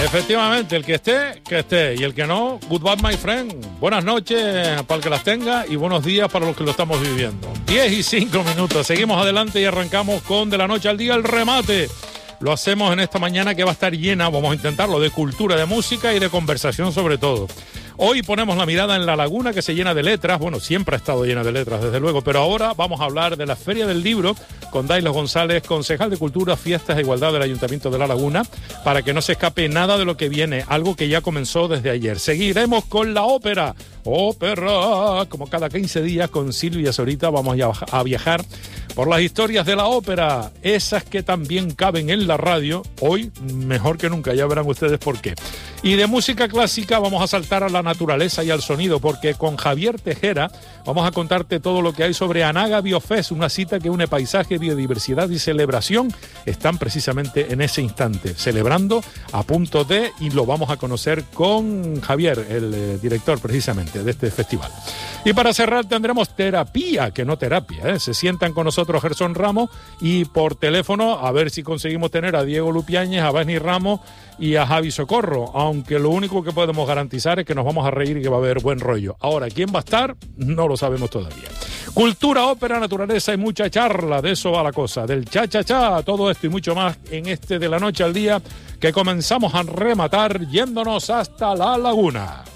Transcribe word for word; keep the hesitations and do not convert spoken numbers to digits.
Efectivamente, el que esté, que esté. Y el que no, goodbye, my friend. Buenas noches para el que las tenga y buenos días para los que lo estamos viviendo. diez y cinco minutos. Seguimos adelante y arrancamos con De la Noche al Día el remate. Lo hacemos en esta mañana que va a estar llena, vamos a intentarlo, de cultura, de música y de conversación sobre todo. Hoy ponemos la mirada en La Laguna, que se llena de letras. Bueno, siempre ha estado llena de letras, desde luego, pero ahora vamos a hablar de la Feria del Libro con Dailos González, concejal de Cultura, Fiestas e Igualdad del Ayuntamiento de La Laguna, para que no se escape nada de lo que viene, algo que ya comenzó desde ayer. Seguiremos con la ópera. Ópera, como cada quince días con Silvia Zorita vamos a viajar por las historias de la ópera, esas que también caben en la radio, hoy mejor que nunca, ya verán ustedes por qué. Y de música clásica vamos a saltar a la naturaleza y al sonido, porque con Javier Tejera vamos a contarte todo lo que hay sobre Anaga Biofest, una cita que une paisaje, biodiversidad y celebración. Están precisamente en ese instante, celebrando a punto de, y lo vamos a conocer con Javier, el eh, director precisamente de este festival. Y para cerrar tendremos terapia, que no terapia, ¿eh? Se sientan con nosotros Gerson Ramos y por teléfono a ver si conseguimos tener a Diego Lupiáñez, a Bani Ramos y a Javi Socorro, aunque lo único que podemos garantizar es que nos vamos a reír y que va a haber buen rollo. Ahora, ¿quién va a estar? No lo sabemos todavía. Cultura, ópera, naturaleza y mucha charla, de eso va la cosa, del cha-cha-cha, todo esto y mucho más en este De la Noche al Día, que comenzamos a rematar yéndonos hasta La Laguna.